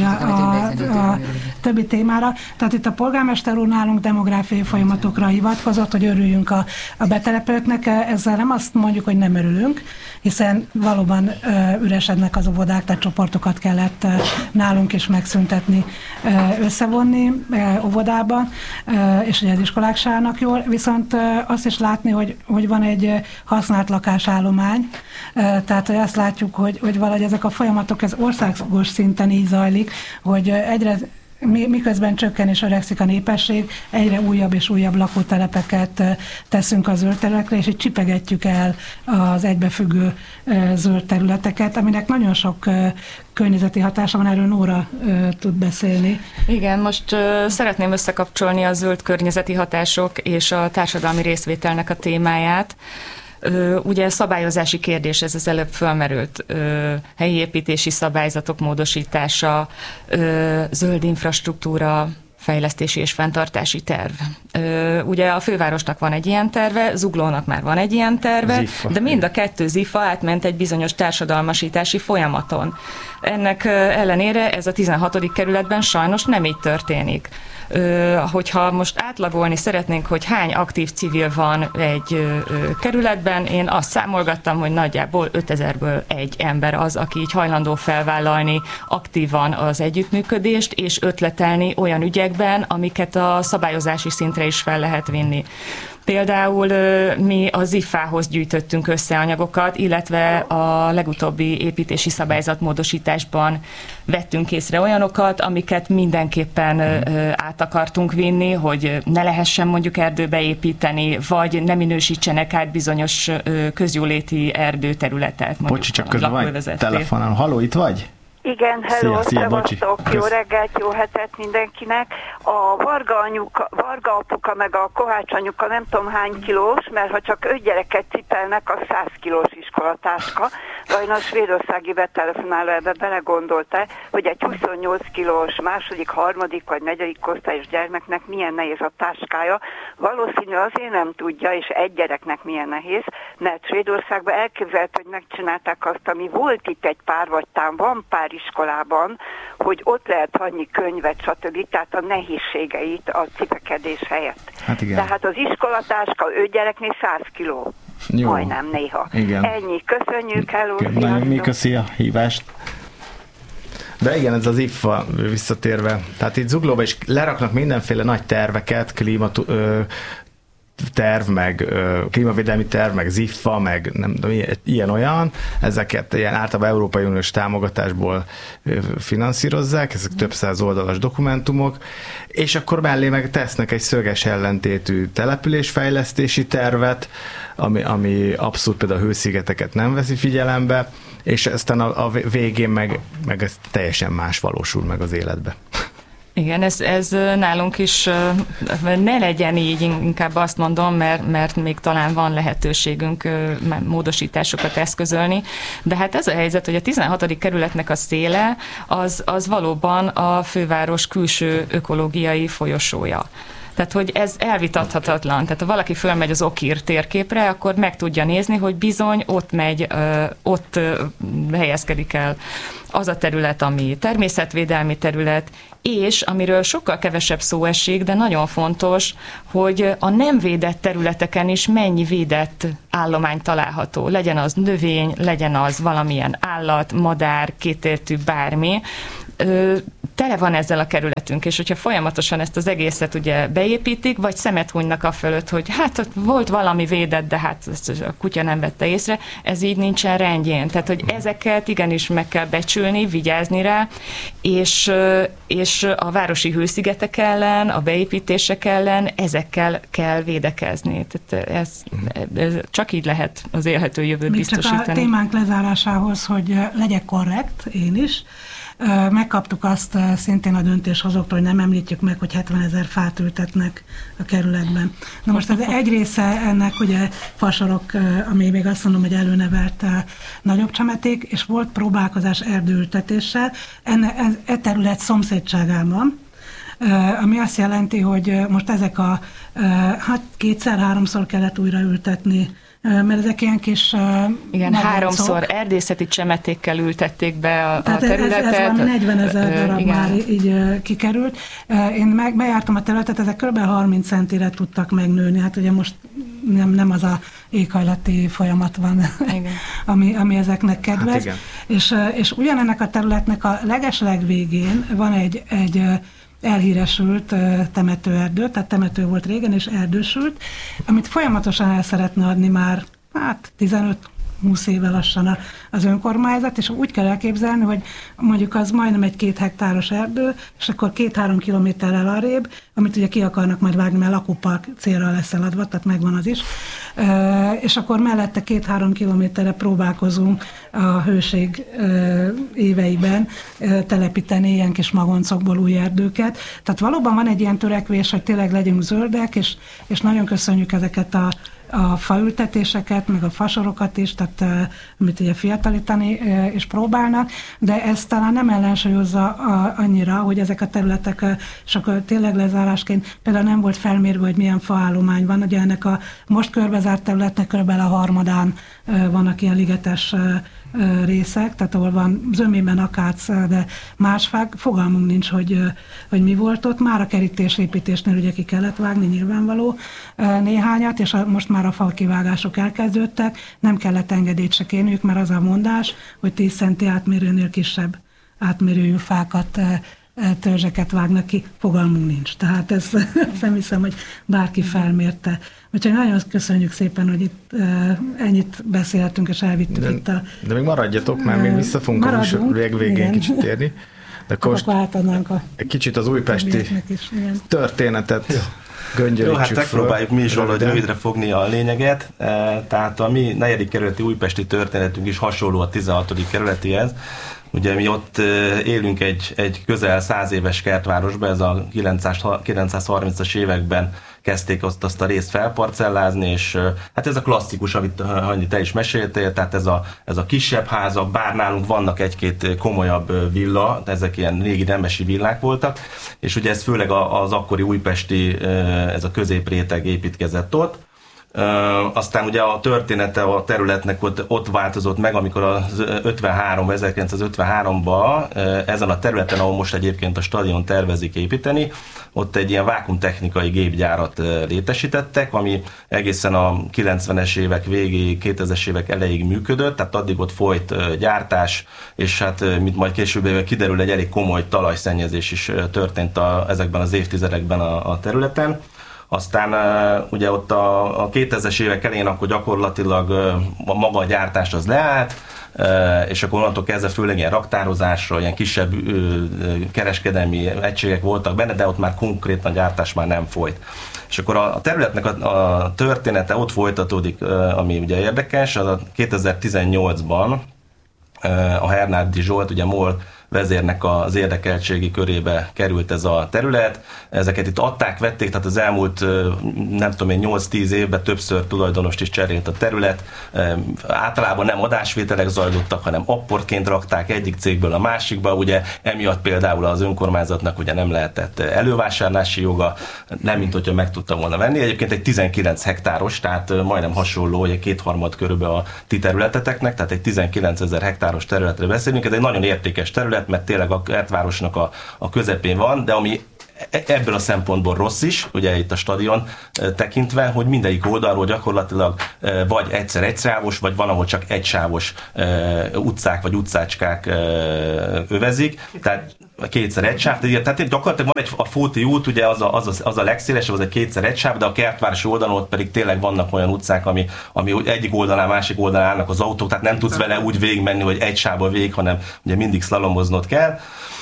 a többi témára. Tehát itt a polgármester úr nálunk demográfiai folyamatokra hivatkozott, hogy örüljünk a, a betelepőknek. Ezzel nem azt mondjuk, hogy nem örülünk, hiszen valóban üresednek az óvodák, tehát csoportokat kellett nálunk is megszüntetni, összevonni óvodában, és ugye az iskolák se állnak jól, viszont azt is látni, hogy, hogy van egy használt lakásállomány, tehát hogy azt látjuk, hogy, hogy valahogy ezek a folyamatok ez országos szinten így zajlik, hogy egyre miközben csökken és öregszik a népesség, egyre újabb és újabb lakótelepeket teszünk a zöld területekre, és így csipegetjük el az egybefüggő zöld területeket, aminek nagyon sok környezeti hatása van, erről Nóra tud beszélni. Igen, most uh, szeretném összekapcsolni a zöld környezeti hatások és a társadalmi részvételnek a témáját. Uh, ugye szabályozási kérdés, ez az előbb fölmerült, uh, helyi építési szabályzatok módosítása, uh, zöld infrastruktúra, fejlesztési és fenntartási terv. Ö, ugye a fővárosnak van egy ilyen terve, Zuglónak már van egy ilyen terve, Ziffa. De mind a kettő Ziffa átment egy bizonyos társadalmasítási folyamaton. Ennek ellenére ez a tizenhatodik kerületben sajnos nem így történik. Ö, hogyha most átlagolni szeretnénk, hogy hány aktív civil van egy ö, kerületben, én azt számolgattam, hogy nagyjából ötezerből egy ember az, aki így hajlandó felvállalni aktívan az együttműködést, és ötletelni olyan ügyekben, amiket a szabályozási szintre is fel lehet vinni. Például mi a Ziffához gyűjtöttünk össze anyagokat, illetve a legutóbbi építési szabályzatmódosításban vettünk észre olyanokat, amiket mindenképpen át akartunk vinni, hogy ne lehessen mondjuk erdőbe építeni, vagy ne minősítsenek át bizonyos közjóléti erdőterületet. Bocsi, csak közben vagy telefonon. Halló, itt vagy? Igen, hello, szevasztok, jó reggelt, jó hetet mindenkinek. A Varga, anyuka, Varga apuka meg a Kohács anyuka nem tudom hány kilós, mert ha csak öt gyereket cipelnek, az száz kilós iskolatáska. Vajon a svédországi betelefonáló ebbe belegondolta, hogy egy huszonnyolc kilós második, harmadik vagy negyedik osztályos gyermeknek milyen nehéz a táskája. Valószínű azért nem tudja, és egy gyereknek milyen nehéz, mert Svédországban elképzelt, hogy megcsinálták azt, ami volt itt egy pár, vagy tám van pár iskolában, hogy ott lehet hagyni könyvet, stb. Tehát a nehézségeit a cipekedés helyett. Hát igen. Tehát az iskolatáska öt gyereknél száz kiló. Jó. Majdnem néha. Igen. Ennyi. Köszönjük, hello. Nagyon mi köszi a hívást. De igen, ez az Iffa visszatérve. Tehát itt Zuglóba is leraknak mindenféle nagy terveket, klímat, ö, terv, meg ö, klímavédelmi terv, meg Ziffa, meg nem tudom, ilyen-olyan, ezeket ilyen általában Európai Uniós támogatásból ö, finanszírozzák, ezek több száz oldalas dokumentumok, és akkor mellé meg tesznek egy szöges ellentétű településfejlesztési tervet, ami, ami abszolút például a hőszigeteket nem veszi figyelembe, és aztán a, a végén meg, meg ez teljesen más valósul meg az életbe. Igen, ez, ez nálunk is ne legyen így, inkább azt mondom, mert, mert még talán van lehetőségünk módosításokat eszközölni, de hát ez a helyzet, hogy a tizenhatodik kerületnek a széle az, az valóban a főváros külső ökológiai folyosója. Tehát, hogy ez elvitathatatlan. Tehát, ha valaki fölmegy az okír térképre, akkor meg tudja nézni, hogy bizony ott megy, ott helyezkedik el az a terület, ami természetvédelmi terület, és amiről sokkal kevesebb szó esik, de nagyon fontos, hogy a nem védett területeken is mennyi védett állomány található. Legyen az növény, legyen az valamilyen állat, madár, kétértű, bármi. Tele van ezzel a kerületünk, és hogyha folyamatosan ezt az egészet ugye beépítik, vagy szemet hunynak a fölött, hogy hát ott volt valami védett, de hát a kutya nem vette észre, ez így nincsen rendjén. Tehát, hogy ezeket igenis meg kell becsülni, vigyázni rá, és, és a városi hőszigetek ellen, a beépítések ellen ezekkel kell védekezni. Tehát ez, ez csak így lehet az élhető jövőt még biztosítani. Csak a témánk lezárásához, hogy legyek korrekt, én is. Megkaptuk azt szintén a döntéshozóktól, hogy nem említjük meg, hogy hetvenezer fát ültetnek a kerületben. Na most ez egy része ennek ugye fasorok, ami még azt mondom, hogy előnevelt nagyobb csemeték, és volt próbálkozás erdőültetéssel enne, e terület szomszédságában, ami azt jelenti, hogy most ezek a hát kétszer-háromszor kellett újra ültetni, mert ezek ilyen kis... Igen, magancok. Háromszor erdészeti csemetékkel ültették be a, a területet. Ez, ez valami negyvenezer darab igen. már így kikerült. Én meg bejártam a területet, ezek kb. harminc centire tudtak megnőni. Hát ugye most nem, nem az a éghajlati folyamat van, ami, ami ezeknek kedvez. Hát és, és ugyanennek a területnek a legesleg végén van egy, egy elhíresült temetőerdő, tehát temető volt régen, és erdősült, amit folyamatosan el szeretne adni már hát tizenöt-húsz éve lassan az önkormányzat, és úgy kell elképzelni, hogy mondjuk az majdnem egy két hektáros erdő, és akkor két-három kilométerrel arrébb, amit ugye ki akarnak majd vágni, mert lakópark célra lesz eladva, tehát megvan az is, és akkor mellette két-három kilométerre próbálkozunk a hőség éveiben telepíteni ilyen kis magoncokból új erdőket. Tehát valóban van egy ilyen törekvés, hogy tényleg legyünk zöldek, és, és nagyon köszönjük ezeket a a faültetéseket, meg a fasorokat is, tehát amit ugye fiatalítani is próbálnak, de ez talán nem ellensúlyozza annyira, hogy ezek a területek, és akkor tényleg lezárásként például nem volt felmérve, hogy milyen faállomány van, ugye ennek a most körbezárt területnek körülbelül a harmadán vannak ilyen ligetes részek, tehát ahol van zömében akác, de más fák, fogalmunk nincs, hogy, hogy mi volt ott. Már a kerítésépítésnél ugye ki kellett vágni nyilvánvaló néhányat, és a, most már a falkivágások elkezdődtek, nem kellett engedélyt se kérniük, mert az a mondás, hogy tíz centi átmérőnél kisebb átmérőjű fákat, törzseket vágnak ki, fogalmunk nincs. Tehát ez nem hiszem, hogy bárki felmérte. Úgyhogy nagyon köszönjük szépen, hogy itt uh, ennyit beszéltünk, és elvittük de, itt a... De még maradjatok, mert még vissza fogunk a végén kicsit térni. De akkor most a egy kicsit az újpesti is, történetet göngyölítsük. Jó, hát megpróbáljuk mi is valahogy rövidre fogni a lényeget. Tehát a mi negyedik kerületi újpesti történetünk is hasonló a tizenhatodik kerületihez. Ugye mi ott élünk egy, egy közel száz éves kertvárosban, ez a kilencszázharmincas években kezdték azt, azt a részt felparcellázni, és hát ez a klasszikus, amit Hanyi, te is meséltél, tehát ez a, ez a kisebb házak, bár nálunk vannak egy-két komolyabb villa, ezek ilyen régi nemesi villák voltak, és ugye ez főleg az akkori újpesti, ez a középréteg építkezett ott. Uh, aztán ugye a története a területnek ott, ott változott meg, amikor az ötvenhárom, ezerkilencszázötvenháromban uh, ezen a területen, ahol most egyébként a stadion tervezik építeni, ott egy ilyen vákumtechnikai gépgyárat uh, létesítettek, ami egészen a kilencvenes évek végéig, kétezres évek elejéig működött, tehát addig ott folyt uh, gyártás, és hát uh, mint majd később kiderül, egy elég komoly talajszennyezés is uh, történt a, ezekben az évtizedekben a, a területen. Aztán uh, ugye ott a, a kétezres évek elején akkor gyakorlatilag uh, a maga a gyártás az leállt, uh, és akkor onnantól kezdve főleg ilyen raktározásra, ilyen kisebb uh, kereskedelmi egységek voltak benne, de ott már konkrétan gyártás már nem folyt. És akkor a, a területnek a, a története ott folytatódik, uh, ami ugye érdekes, az a kétezer-tizennyolcban uh, a Hernádi Zsolt, ugye MOL vezérnek az érdekeltségi körébe került ez a terület. Ezeket itt adták, vették, tehát az elmúlt nem tudom én nyolc-tíz évben többször tulajdonost is cserélt a terület. Általában nem adásvételek zajlottak, hanem apportként rakták egyik cégből a másikba, ugye emiatt például az önkormányzatnak ugye nem lehetett elővásárlási joga, nem mint hogyha meg tudta volna venni. Egyébként egy tizenkilenc hektáros, tehát majdnem hasonló, ugye kétharmad körülbelül a ti területeteknek, tehát egy tizenkilencezer hektáros területre beszélünk. Ez egy nagyon értékes terület, mert tényleg a kertvárosnak a, a közepén van, de ami ebből a szempontból rossz is, ugye itt a stadion tekintve, hogy mindegyik oldalról gyakorlatilag vagy egyszer egysávos, vagy van, ahol csak egysávos utcák vagy utcácskák övezik, tehát kétszer egy sáv, tehát gyakorlatilag van egy, a Fóti út, ugye az a, az, a, az a legszélesebb, az egy kétszer egy sáv, de a kertvárosi oldalon pedig tényleg vannak olyan utcák, ami, ami egyik oldalán, másik oldalán állnak az autók, tehát nem tudsz vele úgy végigmenni, hogy egy sávból végig, hanem ugye mindig szlalomoznod kell.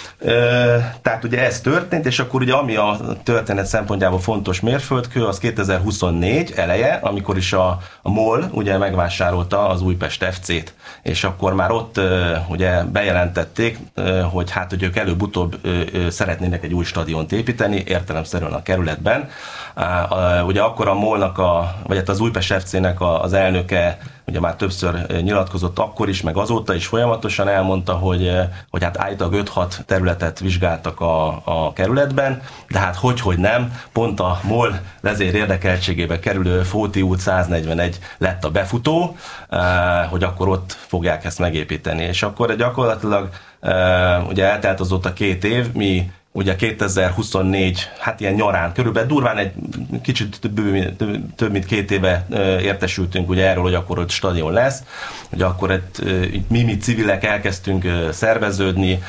Tehát ugye ez történt, és akkor ugye ami a történet szempontjából fontos mérföldkő, az kétezer-huszonnégy eleje, amikor is a, a MOL ugye megvásárolta az Újpest ef cét, és akkor már ott ugye bejelentették, hogy hát, hogy ők előbb-utóbb szeretnének egy új stadiont építeni, értelemszerűen a kerületben. Ugye akkor a MOL-nak, a, vagy hát az Újpest ef cének az elnöke ugye már többször nyilatkozott akkor is, meg azóta is folyamatosan elmondta, hogy, hogy hát állítólag öt-hat területet vizsgáltak a, a kerületben, de hát hogy-hogy nem, pont a MOL vezér érdekeltségébe kerülő Fóti út száznegyvenegy lett a befutó, hogy akkor ott fogják ezt megépíteni. És akkor gyakorlatilag ugye eltelt azóta két év, mi ugye kétezer-huszonnégy, hát ilyen nyarán, körülbelül durván egy kicsit több, több mint két éve értesültünk ugye erről, hogy akkor ott stadion lesz, hogy akkor itt, itt mi, mi civilek elkezdtünk szerveződni,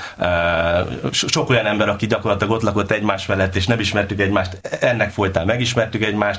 sok olyan ember, aki gyakorlatilag ott lakott egymás mellett, és nem ismertük egymást, ennek folytán megismertük egymást,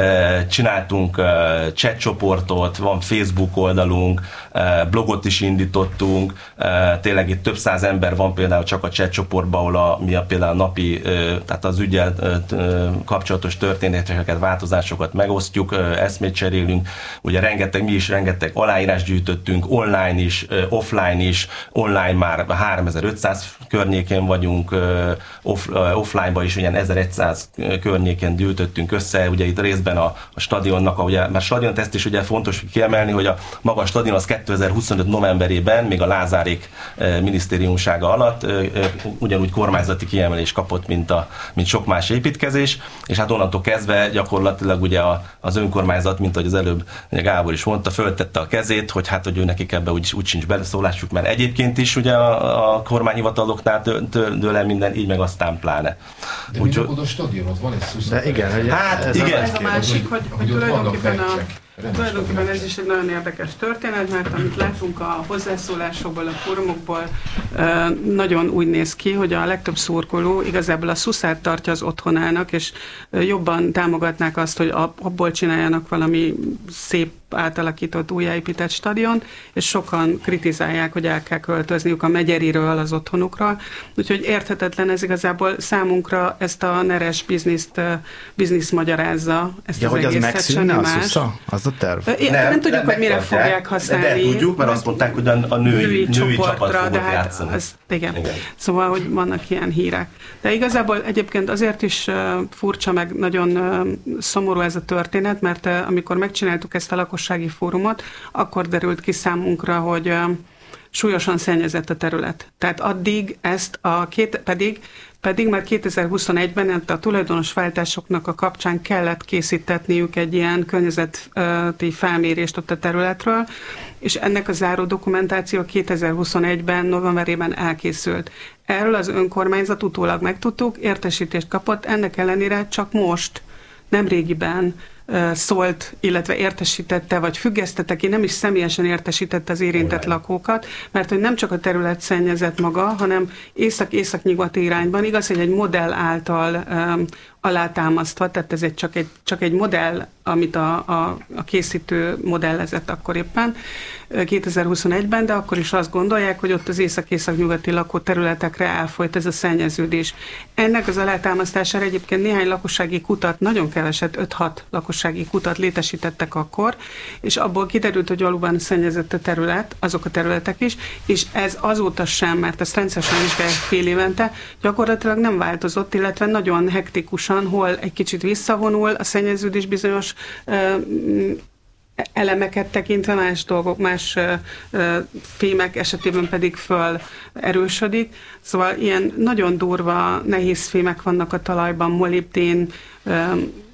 csináltunk chat csoportot, van Facebook oldalunk, blogot is indítottunk, tényleg itt több száz ember van például csak a chat csoportban, ahol a, mi a például napi, tehát az ügyel kapcsolatos történeteket, változásokat megosztjuk, eszmét cserélünk, ugye rengeteg, mi is rengeteg aláírás gyűjtöttünk, online is, offline is, online már háromezer-ötszáz környékén vagyunk, off, offline-ban is ilyen ezerszáz környéken gyűjtöttünk össze, ugye itt részben a, a stadionnak, ugye, mert stadiont ezt is ugye fontos kiemelni, hogy a maga a stadion az kétezer-huszonöt novemberében, még a Lázárék minisztériumsága alatt ugyanúgy kormányzati kiemelés kapott, mint, a, mint sok más építkezés, és hát onnantól kezdve gyakorlatilag ugye a, az önkormányzat, mint ahogy az előbb Gábor is mondta, föltette a kezét, hogy hát, hogy ő nekik ebbe úgy, úgy sincs beleszólásuk, mert egyébként is ugye a, a kormányhivataloknál dől el minden, így meg aztán pláne. De úgy, mi oda stadionot van egy szuszat? De igen, hogy hát, ez, igen. A, ez a másik, hogy, hogy tulajdonképpen a Tulajdonképpen ez is egy nagyon érdekes történet, mert amit látunk a hozzászólásokból, a fórumokból, nagyon úgy néz ki, hogy a legtöbb szurkoló igazából a szuszát tartja az otthonának, és jobban támogatnák azt, hogy abból csináljanak valami szép átalakított, újjáépített stadion, és sokan kritizálják, hogy el kell költözniük a Megyeriről az otthonukra. Úgyhogy érthetetlen ez igazából számunkra, ezt a neres bizniszt, biznisz magyarázza. Ezt ja, az hogy az megszűnne a szusza? Az a terv? Nem, nem, nem tudjuk, hogy mire fogják használni. De tudjuk, mert azt mondták, hogy a, a női, női, női csapat fogott hát játszani. Az, igen. igen. Szóval, hogy vannak ilyen hírek. De igazából egyébként azért is uh, furcsa, meg nagyon uh, szomorú ez a történet, mert uh, amikor megcsináltuk ezt a lakossági fórumot, akkor derült ki számunkra, hogy uh, súlyosan szennyezett a terület. Tehát addig ezt a két, pedig Pedig már kétezer-huszonegyben a tulajdonosváltásoknak a kapcsán kellett készítetniük egy ilyen környezeti felmérést ott a területről, és ennek a záró dokumentáció kétezer-huszonegyben novemberében elkészült. Erről az önkormányzat utólag megtudtuk, értesítést kapott, ennek ellenére csak most, nem régiben szólt, illetve értesítette, vagy függesztette ki, nem is személyesen értesítette az érintett lakókat, mert hogy nem csak a terület szennyezett maga, hanem észak-észak-nyugati irányban. Igaz, hogy egy modell által um, alátámasztva, tehát ez egy, csak, egy, csak egy modell, amit a, a, a készítő modellezett akkor éppen kétezer-huszonegyben, de akkor is azt gondolják, hogy ott az észak-észak-nyugati lakóterületekre elfolyt ez a szennyeződés. Ennek az alátámasztására egyébként néhány lakossági kutat, nagyon keveset, öt-hat lakossági kutat létesítettek akkor, és abból kiderült, hogy valóban szennyezett a terület, azok a területek is, és ez azóta sem, mert ezt rendszeresen vizsgálják fél évente, gyakorlatilag nem változott, illetve nagyon hektikusan, hol egy kicsit visszavonul a szennyeződés bizonyos ö, elemeket tekintve, más dolgok, más ö, ö, fémek esetében pedig föl erősödik. Szóval ilyen nagyon durva, nehéz fémek vannak a talajban, molibdén, ö,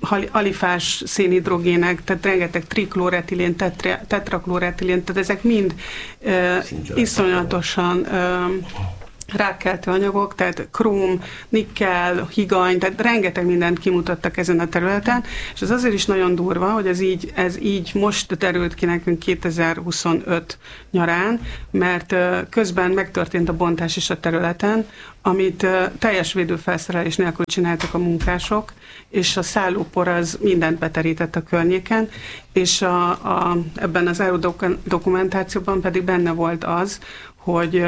alifás szénhidrogének, tehát rengeteg triklóretilén, tetra, tetraklóretilén, tehát ezek mind ö, iszonyatosan ö, rákkeltő anyagok, tehát króm, nikkel, higany, tehát rengeteg mindent kimutattak ezen a területen, és ez azért is nagyon durva, hogy ez így, ez így most derült ki nekünk kétezer-huszonöt nyarán, mert közben megtörtént a bontás is a területen, amit teljes védőfelszerelés nélkül csináltak a munkások, és a szállópor az mindent beterített a környéken, és a, a, ebben az dokumentációban pedig benne volt az, hogy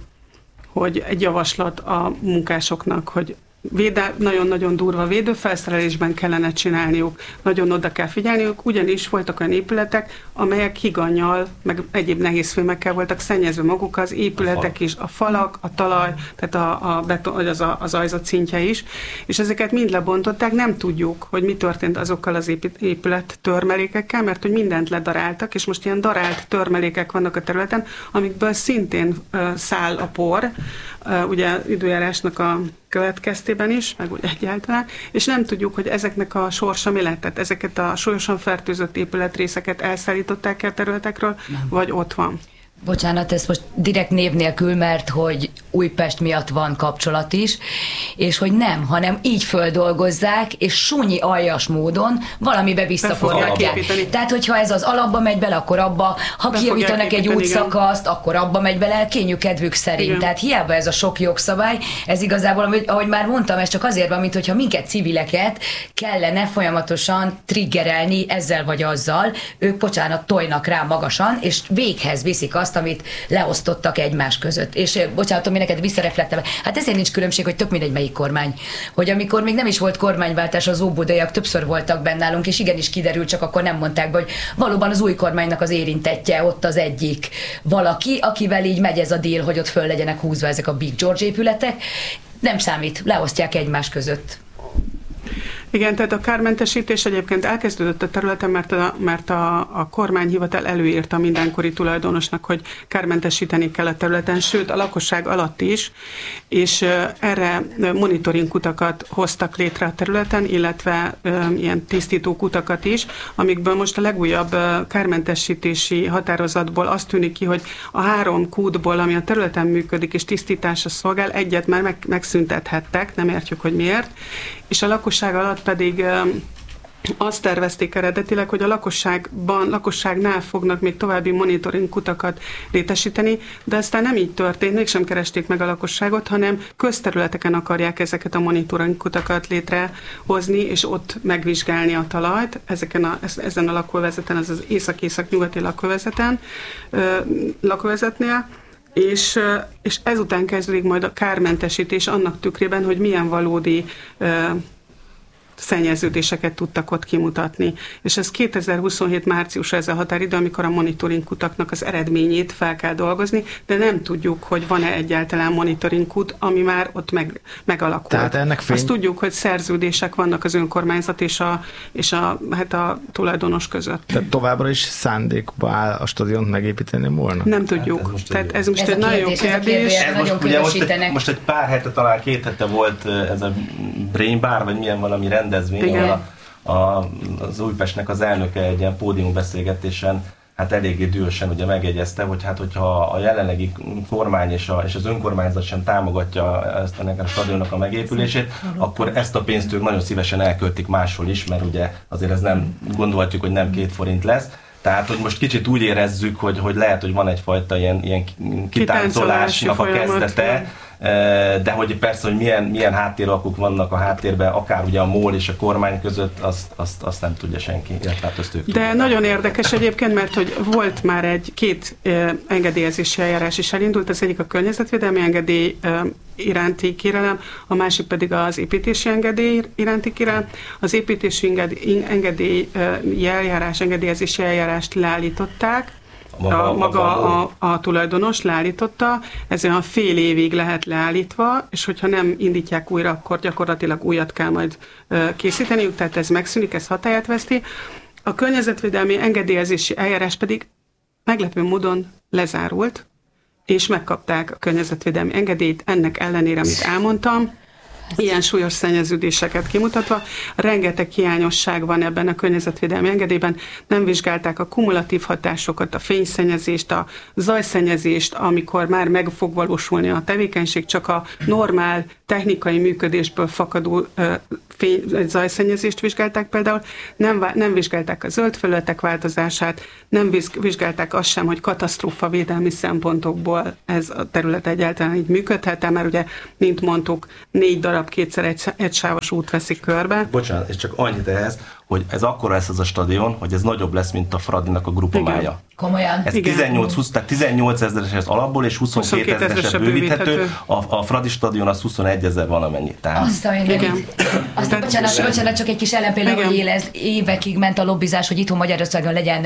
hogy egy javaslat a munkásoknak, hogy véde, nagyon-nagyon durva védőfelszerelésben kellene csinálniuk, nagyon oda kell figyelniük, ugyanis voltak olyan épületek, amelyek higannyal, meg egyéb nehézfémekkel voltak szennyezve maguk, az épületek is, a falak, a talaj, tehát a, a beton, az, a, az ajzat szintje is, és ezeket mind lebontották, nem tudjuk, hogy mi történt azokkal az épület törmelékekkel, mert hogy mindent ledaráltak, és most ilyen darált törmelékek vannak a területen, amikből szintén uh, száll a por, uh, ugye időjárásnak a következtében is, meg úgy egyáltalán, és nem tudjuk, hogy ezeknek a sorsa mi lett. Tehát ezeket a súlyosan fertőzött épületrészeket elszállították el területekről, nem. Vagy ott van. Bocsánat, ez most direkt név nélkül, mert hogy Újpest miatt van kapcsolat is, és hogy nem, hanem így földolgozzák, és súnyi aljas módon valamibe visszaforgatják. Tehát, hogyha ez az alapba megy bele, akkor abba, ha kijavítanak egy útszakaszt, akkor abba megy bele, kényük kedvük szerint. Igen. Tehát hiába ez a sok jogszabály, ez igazából, ahogy már mondtam, ez csak azért van, mint hogyha minket civileket kellene folyamatosan triggerelni ezzel vagy azzal, ők, bocsánat, tojnak rá magasan, és véghez viszik azt, amit leosztottak egymás között. És bocsánat, ami neked visszareflektálva. Hát ezért nincs különbség, hogy tök mindegy melyik kormány. Hogy amikor még nem is volt kormányváltás, az óbudaiak többször voltak benne nálunk, és igenis kiderült, csak akkor nem mondták be, hogy valóban az új kormánynak az érintettje ott az egyik valaki, akivel így megy ez a deal, hogy ott föl legyenek húzva ezek a Big George épületek. Nem számít, leosztják egymás között. Igen, tehát a kármentesítés egyébként elkezdődött a területen, mert a, mert a, a kormányhivatal előírta mindenkori tulajdonosnak, hogy kármentesíteni kell a területen, sőt a lakosság alatt is, és erre monitoring kutakat hoztak létre a területen, illetve e, ilyen tisztító kutakat is, amikből most a legújabb kármentesítési határozatból azt tűnik ki, hogy a három kútból, ami a területen működik és tisztításra szolgál, egyet már meg, megszüntethettek, nem értjük, hogy miért, és a lakosság alatt pedig azt tervezték eredetileg, hogy a lakosságban, lakosságnál fognak még további monitoring kutakat létesíteni, de aztán nem így történt, mégsem keresték meg a lakosságot, hanem közterületeken akarják ezeket a monitoring kutakat létrehozni, és ott megvizsgálni a talajt, ezeken a, ezen a lakóvezeten, az az észak-észak-nyugati lakóvezeten, lakóvezetnél, És, és ezután kezdődik majd a kármentesítés annak tükrében, hogy milyen valódi uh, szennyeződéseket tudtak ott kimutatni. És ez kétezer-huszonhét március ez a határidő, amikor a monitoring kutaknak az eredményét fel kell dolgozni, de nem tudjuk, hogy van-e egyáltalán monitoring kut, ami már ott meg, megalakult. Tehát ennek fény... Azt tudjuk, hogy szerződések vannak az önkormányzat és a, és a, hát a tulajdonos között. Tehát továbbra is szándékba áll a stadiont megépíteni volna? Nem tudjuk. Hát ez most Tehát ez most ez egy nagyon jó kérdés. Ez most, ugye most, egy, most egy pár hete, talán két hete volt ez a Brain Bar, vagy milyen valami rendezvény, ahol a, a, az Újpestnek az elnöke egy ilyen pódiumbeszélgetésen hát eléggé dühösen ugye megjegyezte, hogy hát hogyha a jelenlegi kormány és, a, és az önkormányzat sem támogatja ezt a, a stadionnak a megépülését, akkor ezt a pénzt ők nagyon szívesen elköltik máshol is, mert ugye azért ez nem, gondolhatjuk, hogy nem két forint lesz. Tehát, hogy most kicsit úgy érezzük, hogy, hogy lehet, hogy van egyfajta ilyen, ilyen kitáncolásnak a kezdete, de hogy persze, hogy milyen, milyen háttéralkuk vannak a háttérben, akár ugye a MOL és a kormány között, azt, azt, azt nem tudja senki, illetve hát azt ők De tudják. nagyon érdekes egyébként, mert hogy volt már egy két engedélyezési eljárás is elindult, az egyik a környezetvédelmi engedély iránti kérelem, a másik pedig az építési engedély iránti kérelem. Az építési engedély eljárás, engedélyezési eljárást leállították, maga, a, maga a, a, a tulajdonos leállította, ez olyan fél évig lehet leállítva, és hogyha nem indítják újra, akkor gyakorlatilag újat kell majd készíteniük, tehát ez megszűnik, ez hatályát veszti. A környezetvédelmi engedélyezési eljárás pedig meglepő módon lezárult, és megkapták a környezetvédelmi engedélyt, ennek ellenére, amit elmondtam, ilyen súlyos szennyeződéseket kimutatva. Rengeteg hiányosság van ebben a környezetvédelmi engedélyben. Nem vizsgálták a kumulatív hatásokat, a fényszennyezést, a zajszennyezést, amikor már meg fog valósulni a tevékenység, csak a normál technikai működésből fakadó fény, zajszennyezést vizsgálták például. Nem, nem vizsgálták a zöld felületek változását, nem vizsgálták azt sem, hogy katasztrófavédelmi szempontokból ez a terület egyáltalán így működhet, mert ugye, mint mondtuk, négy darab kétszer egy, egy sávos út veszik körbe. Bocsánat, és csak annyit ehhez, hogy ez akkora lesz az a stadion, hogy ez nagyobb lesz, mint a Fradinak a grupamája. Komolyan? Ez tizennyolc, húsz, tehát tizennyolc ezeres az alapból, és huszonkét ezeres bővíthető. A, a Fradi stadion az huszonegy ezer valamennyi. Tehát... Azt a igen. Azt bocsánat, bocsánat, bocsánat, csak egy kis ellenpélda, hogy él, évekig ment a lobbizás, hogy itthon Magyarországon legyen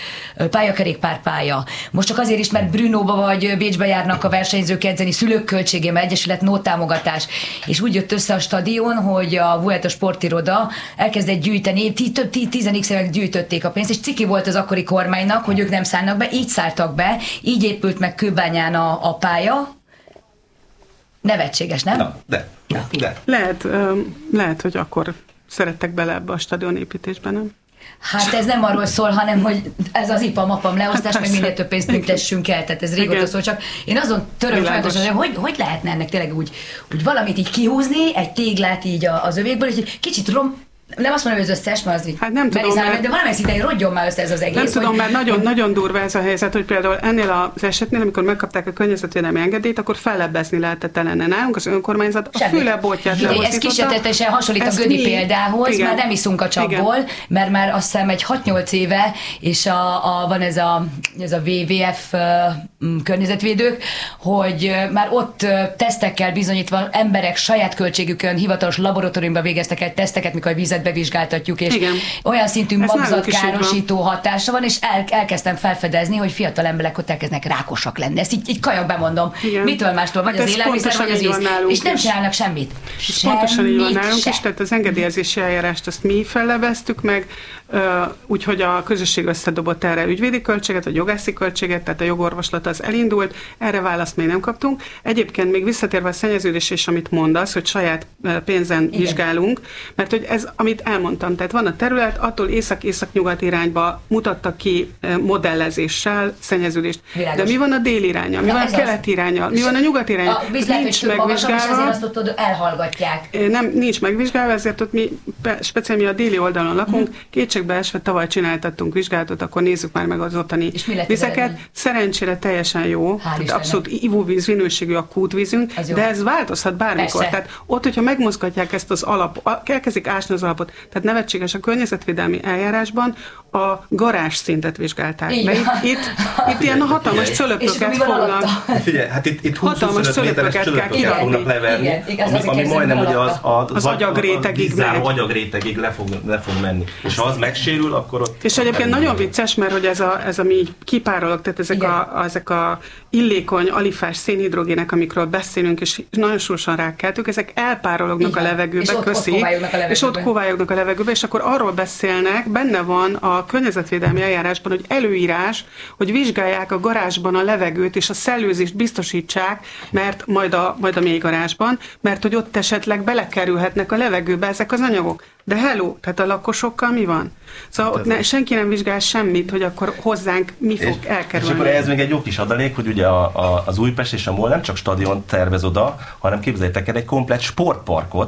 pályakerékpárpálya. Most csak azért is, mert Brünóba vagy Bécsbe járnak a versenyzők edzeni, szülők költségében, egyesület nótámogatás. És úgy jött össze a stadion, hogy a Vuelta sportiroda elkezdett gyűjteni, több tíz évek gyűjtötték a pénzt, és ciki volt az akkori kormánynak, hogy ők nem szállnak be, így szálltak be, így épült meg Kőbányán a, a pálya. Nevetséges, nem? Na, de, Na. de. Lehet, lehet, hogy akkor szerettek bele ebbe a stadionépítésbe, nem? Hát ez nem arról szól, hanem hogy ez az ipam-apam leosztás, hát meg minél több pénzt büntessünk el, tehát ez régóta szól, csak én azon töröm folyamatosan, hogy hogy lehetne ennek tényleg úgy, úgy valamit így kihúzni, egy téglát így az övékből, és egy kicsit rom, nem azt mondom, hogy az összes, mert az így hát nem tudom, mert... de valamelyik szinten rodjon már össze ez az egész. Nem tudom, hogy... mert nagyon, nagyon durva ez a helyzet, hogy például ennél az esetnél, amikor megkapták a környezetvédelmi engedélyt, akkor fellebbezni lehetett ellene. Nálunk az önkormányzat a fülebotját lehozzította. Ez kísérletesen hasonlít a Gödi példához, igen. Már nem iszunk a csapból, igen. Mert már azt hiszem egy hat-nyolc éve, és a, a, van ez a, ez a dupla vé vé ef uh, környezetvédők, hogy uh, már ott uh, tesztekkel bizonyítva emberek saját költségükön hivatalos laboratóriumban végeztek el teszteket, mikor a vízet bevizsgáltatjuk, és igen. Olyan szintű magzatkárosító hatása van, és el, elkezdtem felfedezni, hogy fiatal emberek ott elkezdenek rákosak lenni. Ezt így, így kajak bemondom. Igen. Mitől mástól? Vagy hát az élelmiszer, vagy az víz. És nem csinálnak semmit. És semmit pontosan így van nálunk is, tehát az engedélyezési eljárást azt mi fellebeztük meg, úgyhogy a közösség összedobott erre ügyvédi költséget, vagy jogászi költséget, tehát a jogorvoslat az elindult, erre választ még nem kaptunk. Egyébként még visszatérve a szennyeződés, és amit mondasz, hogy saját pénzen igen. vizsgálunk, mert hogy ez, amit elmondtam, tehát van a terület, attól észak-észak-nyugat irányba mutattak ki modellezéssel szennyeződést. Világos. De mi van a déli iránya? Mi Na, van a keleti iránya? Mi van a nyugat iránya? A víz lehet, nincs megvizsgálva. Azért azt ott elhallgatják. Nem, nincs megvizsgálva, ezért ott mi, speciál mi a déli oldalon lakunk, hmm. kétségbeesve tavaly csináltattunk vizsgálatot, akkor nézzük már meg az ottani vizeket. Szerencsére teljesen jó, tehát abszolút ivóvíz minőségű a kútvízünk, de ez változhat bármikor. Persze. Tehát ott, hogyha megmozgatják ezt az alap, elkezdik ásni az alapot, tehát nevetséges, a környezetvédelmi eljárásban a garázs szintet vizsgálták. De itt, itt, itt ilyen hatalmas cölöpöket fognak. Figyelj, hát itt, itt húsz-huszonöt méteres cölöpöket fognak leverni, igen, igaz, ami, ami majdnem ugye az, az, az agyagrétegig agyagrétegig le fog, le fog menni. És ha az megsérül, akkor ott... És egyébként nagyon vicces, mert hogy ez a, ez a mi kipárolog, tehát ezek a, a, ezek a illékony, alifás szénhidrogének, amikről beszélünk, és nagyon súlyosan rákkeltük, ezek elpárolognak igen. a levegőbe, köszi, és ott kóvályognak a levegőbe, és akkor arról beszélnek, benne van a környezetvédelmi eljárásban, hogy előírás, hogy vizsgálják a garázsban a levegőt, és a szellőzést biztosítsák, mert majd a, majd a mély garázsban, mert hogy ott esetleg belekerülhetnek a levegőbe ezek az anyagok. De hello, tehát a lakosokkal mi van? Szóval ott ne, senki nem vizsgál semmit, hogy akkor hozzánk mi fog és, elkerülni. És akkor ez még egy jó kis adalék, hogy ugye a, a, az Újpest és a MOL nem csak stadion tervez oda, hanem képzeljétek el egy komplett sportparkot,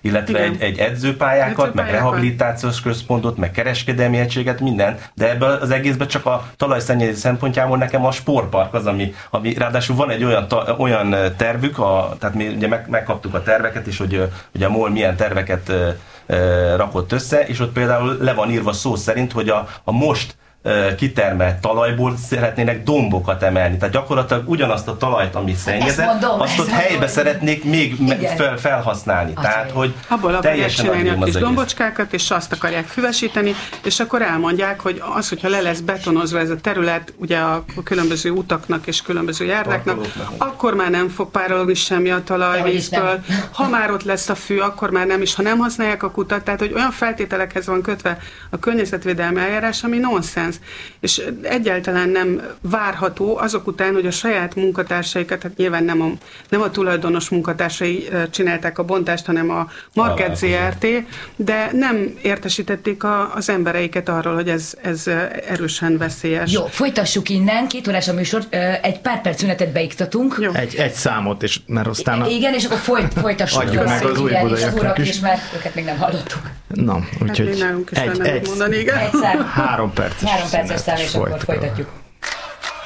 illetve egy, egy edzőpályákat, edzőpályákat, meg rehabilitációs központot, meg kereskedelmi egységet, minden, de ebből az egészben csak a talajszennyezés szempontjából nekem a sportpark az, ami, ami ráadásul van egy olyan, ta, olyan tervük, a, tehát mi ugye meg, megkaptuk a terveket, és hogy ugye a MOL milyen terveket e, e, rakott össze, és ott például le van írva szó szerint, hogy a, a most kitermelt talajból szeretnének dombokat emelni. Tehát gyakorlatilag ugyanazt a talajt, ami szennyezett, mondom, azt ott helybe mondom. szeretnék még fel, felhasználni. Azt Tehát, hogy abból akarják csinálni a kis dombocskákat, és azt akarják füvesíteni, és akkor elmondják, hogy az, hogyha le lesz betonozva ez a terület, ugye a különböző utaknak és különböző járdáknak, akkor már nem fog párologni semmi a talajvíztől. Ha már ott lesz a fű, akkor már nem is, ha nem használják a kutat, tehát hogy olyan feltételekhez van kötve a környezetvédelmi eljárás, ami nonsens. És egyáltalán nem várható azok után, hogy a saját munkatársaikat, hát nyilván nem a, nem a tulajdonos munkatársai csinálták a bontást, hanem a Market zé er té, de nem értesítették a, az embereiket arról, hogy ez, ez erősen veszélyes. Jó, folytassuk innen, két órás a műsor, egy pár perc szünetet beiktatunk. Egy, egy számot, és mert aztán... A... Igen, és akkor folyt, folytassuk. Adjuk meg az új budaiaknak is. És mert őket még nem hallottuk. Na, úgyhogy hát egy, egy, mondani, igen. Egy szám. Három perc. Három perces szám, és akkor folytatjuk.